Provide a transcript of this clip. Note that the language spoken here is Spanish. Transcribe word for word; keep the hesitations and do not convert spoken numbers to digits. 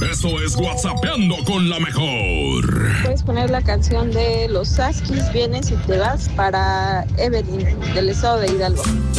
Esto es WhatsAppeando con la mejor. Puedes poner la canción de Los Saskis, Vienes y Te Vas, para Evelyn, del estado de Hidalgo.